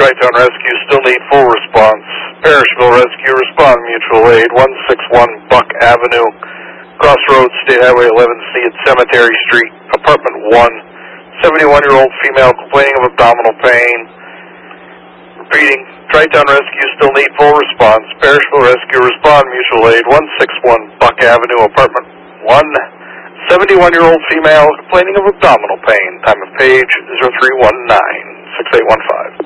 Tri-Town Rescue still need full response. Parrishville Rescue, respond mutual aid, 161 Buck Avenue, Crossroads, State Highway 11C at Cemetery Street, apartment 1, 71-year-old female complaining of abdominal pain. Repeating, Tri-Town Rescue still need full response. Parrishville Rescue, respond mutual aid, 161 Buck Avenue, apartment 1, 71-year-old female complaining of abdominal pain. Time of page 0319-6815.